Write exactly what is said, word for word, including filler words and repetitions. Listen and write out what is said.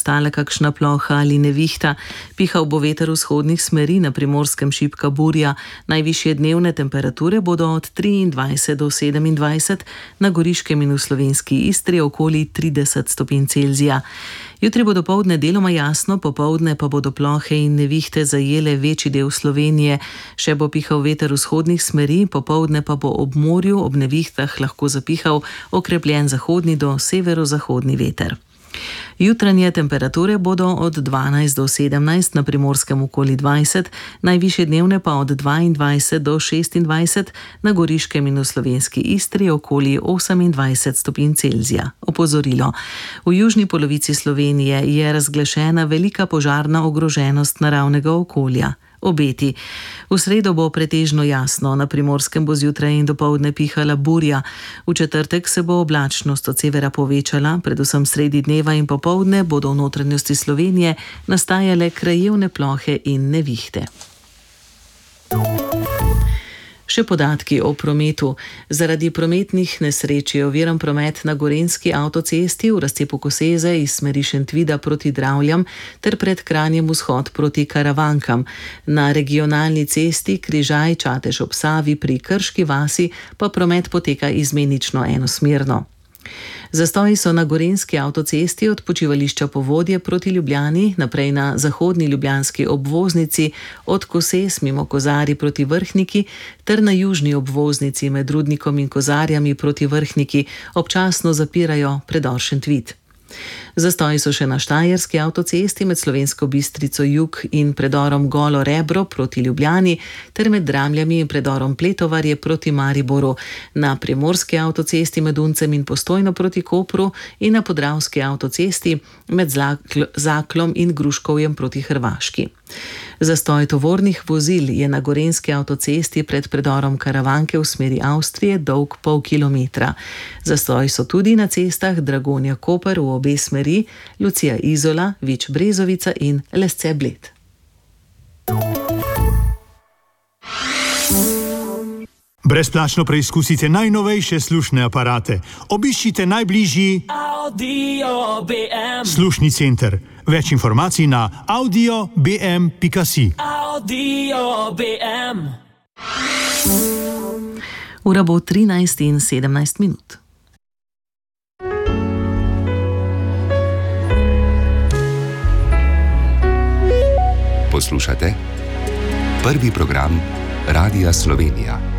ostala kakšna ploha ali nevihta. Pihal bo veter vzhodnih smeri, na Primorskem šibka burja. Najvišje dnevne temperature bodo od triindvajset do sedemindvajset, na Goriškem in v slovenski Istri okoli trideset stopinj Celzija. Jutri bo dopoldne deloma jasno, popoldne pa bodo plohe in nevihte zajele večji del Slovenije. Še bo pihal veter vzhodnih smeri, popoldne pa bo ob morju ob nevihtah lahko zapihal okrepljen zahodni do severozahodni veter. Jutranje temperature bodo od dvanajst do sedemnajst, na Primorskem okoli dvajset, najvišje dnevne pa od dvaindvajset do šestindvajset, na Goriškem in v slovenski Istri okoli osemindvajset stopinj Celzija. Opozorilo: v južni polovici Slovenije je razglašena velika požarna ogroženost naravnega okolja. Obeti. V sredo bo pretežno jasno, na Primorskem bo zjutraj in dopoldne pihala burja. V četrtek se bo oblačnost od severa povečala, predvsem sredi dneva in popoldne bodo v notranjosti Slovenije nastajale krajevne plohe in nevihte. Še podatki o prometu. Zaradi prometnih nesreč je oviran promet na Gorenjski avtocesti v razcepu Koseze iz smeri Šentvida proti Dravljam ter pred Kranjem vzhod proti Karavankam. Na regionalni cesti Križaj-Čatež ob Savi pri Krški vasi pa promet poteka izmenično enosmerno. Zastoji so na Gorenjski avtocesti od počivališča Povodje proti Ljubljani, naprej na zahodni ljubljanski obvoznici od Koses mimo Kozarij proti Vrhniki ter na južni obvoznici med Rudnikom in Kozarjami proti Vrhniki, občasno zapirajo predor Šentvid. Zastoji so še na Štajerski avtocesti med Slovensko Bistrico jug in predorom Golo Rebro proti Ljubljani ter med Dramljami in predorom Pletovarje proti Mariboru, na Primorski avtocesti med Uncem in Postojno proti Kopru in na Podravski avtocesti med Zaklom in Gruškovjem proti Hrvaški. Zastoj tovornih vozil je na Gorenjski avtocesti pred predorom Karavanke v smeri Avstrije dolg pol kilometra. Zastoj so tudi na cestah Dragonja-Koper v obe smeri, Lucija-Izola, Vič-Brezovica in Lesce-Bled. Brezplačno preizkusite najnovejše slušne aparate. Obiščite najbližji Audio B M slušni center. Več informacij na audio b m pika si. Audio B M. Ura bo trinajst in sedemnajst minut. Poslušate prvi program Radia Slovenija.